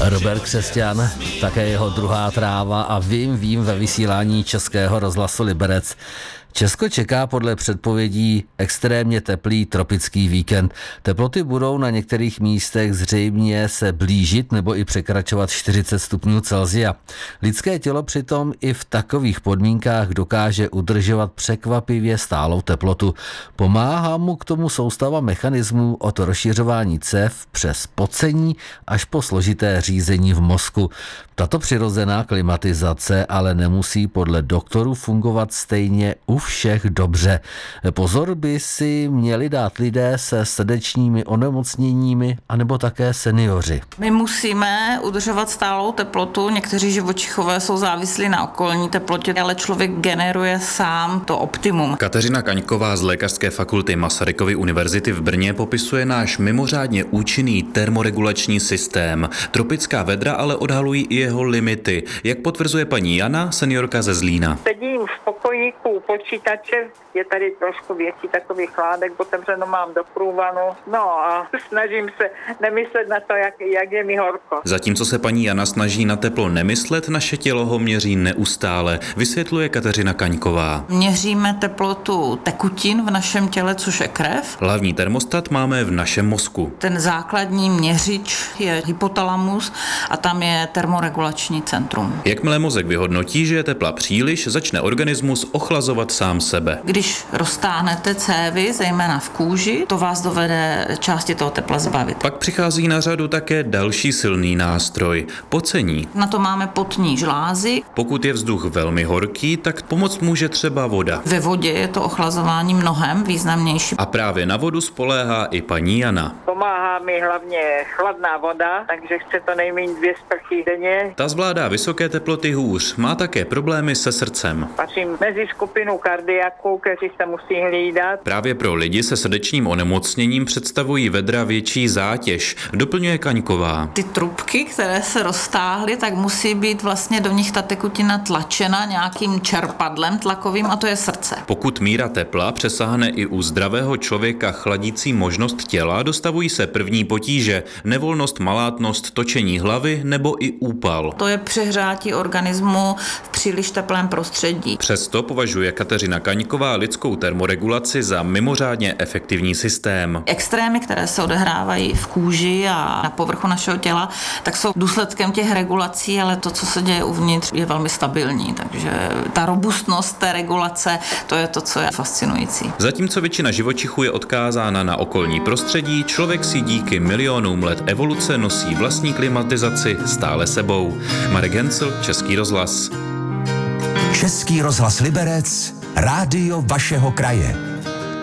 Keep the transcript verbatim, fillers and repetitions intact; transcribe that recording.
Robert Křesťan, také jeho druhá tráva a vím, vím ve vysílání Českého rozhlasu Liberec. Česko čeká podle předpovědí extrémně teplý tropický víkend. Teploty budou na některých místech zřejmě se blížit nebo i překračovat čtyřicet stupňů Celsia. Lidské tělo přitom i v takových podmínkách dokáže udržovat překvapivě stálou teplotu. Pomáhá mu k tomu soustava mechanismů od rozšiřování cév přes pocení až po složité řízení v mozku. Tato přirozená klimatizace ale nemusí podle doktorů fungovat stejně u všech dobře. Pozor by si měli dát lidé se srdečními onemocněními anebo také seniori. My musíme udržovat stálou teplotu. Někteří živočichové jsou závislí na okolní teplotě, ale člověk generuje sám to optimum. Kateřina Kaňková z Lékařské fakulty Masarykovy univerzity v Brně popisuje náš mimořádně účinný termoregulační systém. Tropická vedra ale odhalují i jeho limity. Jak potvrzuje paní Jana, seniorka ze Zlína. Sedím v pokojíku u počítače, je tady trošku větší takový chládek, otevřeno mám do průvanu, no a snažím se nemyslet na to, jak, jak je mi horko. Zatímco se paní Jana snaží na teplo nemyslet, naše tělo ho měří neustále, vysvětluje Kateřina Kaňková. Měříme teplotu tekutin v našem těle, což je krev. Hlavní termostat máme v našem mozku. Ten základní měřič je hypotalamus a tam je termoregulační centrum. Jakmile mozek vyhodnotí, že je tepla příliš, začne organismus ochlazovat sám sebe. Když roztáhnete cévy, zejména v kůži, to vás dovede části toho tepla zbavit. Pak přichází na řadu také další silný nástroj – pocení. Na to máme potní žlázy. Pokud je vzduch velmi horký, tak pomoct může třeba voda. Ve vodě je to ochlazování mnohem významnější. A právě na vodu spoléhá i paní Jana. Pomáhá mi hlavně chladná voda, takže chce to nejméně dvě sprchy denně. Ta zvládá vysoké teploty hůř, má také problémy se srdcem. Patřím mezi skupinu kardiaků, kteří se musí hlídat. Právě pro lidi se srdečním onemocněním představují vedra větší zátěž, doplňuje Kaňková. Ty trubky, které se roztáhly, tak musí být vlastně do nich ta tekutina tlačena nějakým čerpadlem tlakovým a to je srdce. Pokud míra tepla přesáhne i u zdravého člověka chladící možnost těla, dostavují se první potíže, nevolnost, malátnost, točení hlavy nebo i úpal. To je přehřátí organismu v příliš teplém prostředí. Přesto považuje Kateřina Kaňková lidskou termoregulaci za mimořádně efektivní systém. Extrémy, které se odehrávají v kůži a na povrchu našeho těla, tak jsou důsledkem těch regulací, ale to, co se děje uvnitř, je velmi stabilní, takže ta robustnost té regulace, to je to, co je fascinující. Zatímco většina živočichů je odkázána na okolní prostředí, člověk si díky milionům let evoluce nosí vlastní klimatizaci stále sebou. Marek Hencl, Český rozhlas. Český rozhlas Liberec, rádio vašeho kraje.